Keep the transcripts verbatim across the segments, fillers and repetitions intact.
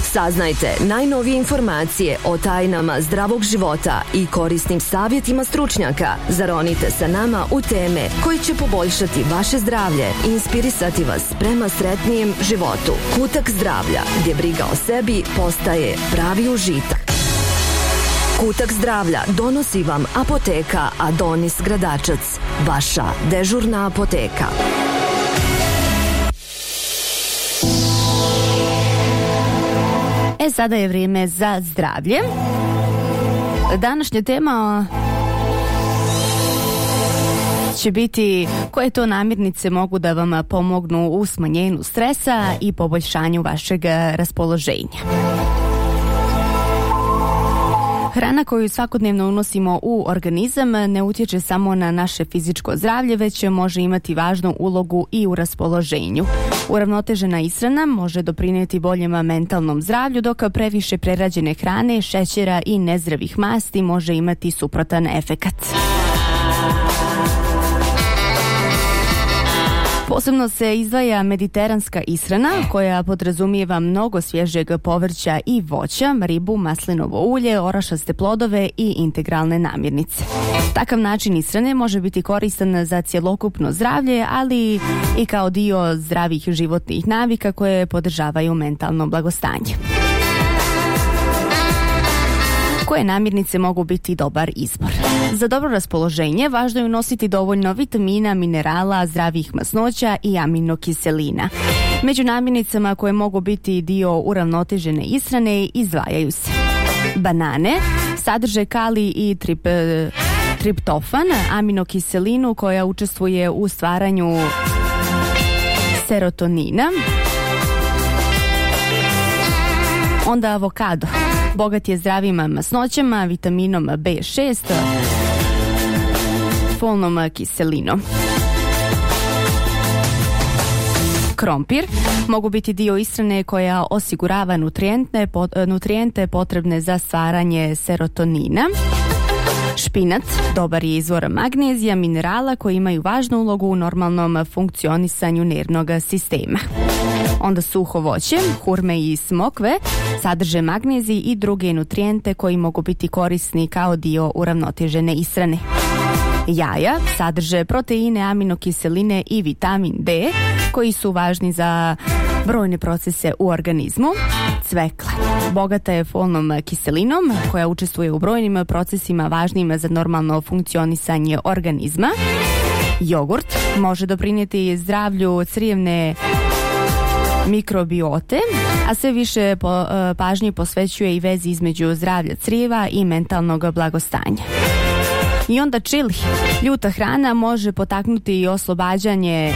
Saznajte najnovije informacije o tajnama zdravog života i korisnim savjetima stručnjaka. Zaronite sa nama u teme koji će poboljšati vaše zdravlje i inspirisati vas prema sretnijem životu. Kutak zdravlja, gdje briga o sebi postaje pravi užitak. Kutak zdravlja donosi vam apoteka Adonis Gradačac, vaša dežurna apoteka. E, sada je vrijeme za zdravlje. Današnja tema će biti koje to namirnice mogu da vam pomognu u smanjenju stresa i poboljšanju vašeg raspoloženja. Hrana koju svakodnevno unosimo u organizam ne utječe samo na naše fizičko zdravlje, već može imati važnu ulogu i u raspoloženju. Uravnotežena ishrana može doprinijeti boljem mentalnom zdravlju, dok previše prerađene hrane, šećera i nezdravih masti može imati suprotan efekat. Posebno se izdvaja mediteranska ishrana koja podrazumijeva mnogo svježeg povrća i voća, ribu, maslinovo ulje, orašaste plodove i integralne namirnice. Takav način ishrane može biti koristan za cjelokupno zdravlje, ali i kao dio zdravih životnih navika koje podržavaju mentalno blagostanje. Koje namirnice mogu biti dobar izbor? Za dobro raspoloženje važno je unositi dovoljno vitamina, minerala, zdravih masnoća i aminokiselina. Među namirnicama koje mogu biti dio uravnotežene ishrane izdvajaju se banane, sadrže kalij i trip, triptofan, aminokiselinu koja učestvuje u stvaranju serotonina. Onda avokado. Bogat je zdravim masnoćama, vitaminom be šest, folnom kiselinom. Krompir mogu biti dio ishrane koja osigurava nutrijente, nutrijente potrebne za stvaranje serotonina. Špinac dobar je izvor magnezija, minerala koji imaju važnu ulogu u normalnom funkcionisanju nervnog sistema. Onda suho voće, hurme i smokve sadrže magnezij i druge nutrijente koji mogu biti korisni kao dio uravnotežene ishrane. Jaja sadrže proteine, aminokiseline i vitamin D koji su važni za brojne procese u organizmu. Cvekla bogata je folnom kiselinom koja učestvuje u brojnim procesima važnim za normalno funkcionisanje organizma. Jogurt može doprinijeti zdravlju crijevne mikrobiote, a sve više po, pažnje posvećuje i vezi između zdravlja crijeva i mentalnog blagostanja. I onda čili, ljuta hrana može potaknuti i oslobađanje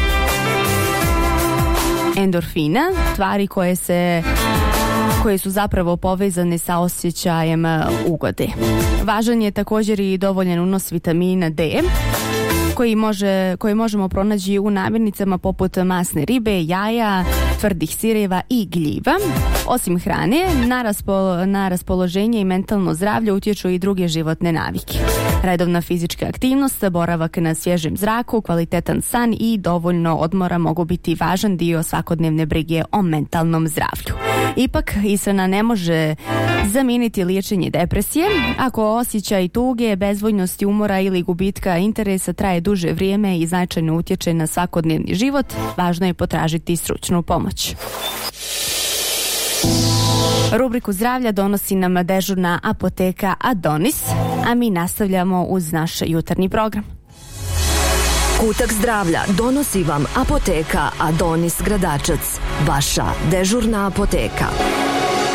endorfina, tvari koje se koje su zapravo povezane sa osjećajem ugode. Važan je također i dovoljan unos vitamina D koji može, koje možemo pronaći u namirnicama poput masne ribe, jaja, tvrdih sireva i gljiva. Osim hrane, na, raspol, na raspoloženje i mentalno zdravlje utječu i druge životne navike. Redovna fizička aktivnost, boravak na svježem zraku, kvalitetan san i dovoljno odmora mogu biti važan dio svakodnevne brige o mentalnom zdravlju. Ipak, ishrana ne može zamijeniti liječenje depresije. Ako osjećaj tuge, bezvoljnosti, umora ili gubitka interesa traje duže vrijeme i značajno utječe na svakodnevni život, važno je potražiti stručnu pomoć. Rubriku zdravlja donosi nam dežurna apoteka Adonis, a mi nastavljamo uz naš jutarnji program. Kutak zdravlja donosi vam apoteka Adonis Gradačac, vaša dežurna apoteka.